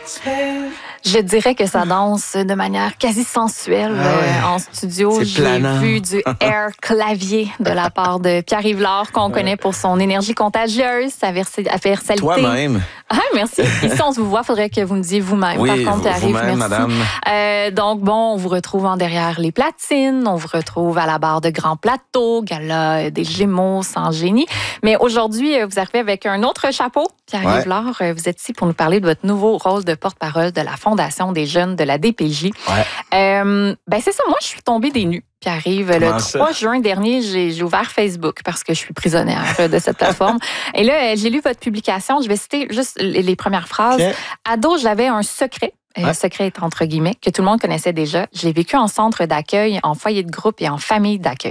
Je dirais que ça danse de manière quasi sensuelle en studio. J'ai vu du air clavier de la part de Pierre-Yves Lard, qu'on connaît pour son énergie contagieuse, sa versatilité. Toi-même. Ah, merci. Ici, on se vous voit, faudrait que vous me disiez vous-même. Oui, par contre, Pierre-Yves, vous-même, merci. madame. Donc, bon, on vous retrouve en derrière les platines, on vous retrouve à la barre de Grand Plateau, gala des Gémeaux, sans génie. Mais aujourd'hui, vous arrivez avec un autre chapeau, Pierre-Yves Lard. Vous êtes ici pour nous parler de votre nouveau rôle de porte-parole de la Fondation des jeunes de la DPJ. C'est ça, moi, je suis tombée des nues. Pierre-Yves, le 3 juin dernier, j'ai ouvert Facebook parce que je suis prisonnière de cette plateforme. Et là, j'ai lu votre publication. Je vais citer juste les premières phrases. Okay. Ado, j'avais un secret. Secret entre guillemets, que tout le monde connaissait déjà. Je l'ai vécu en centre d'accueil, en foyer de groupe et en famille d'accueil.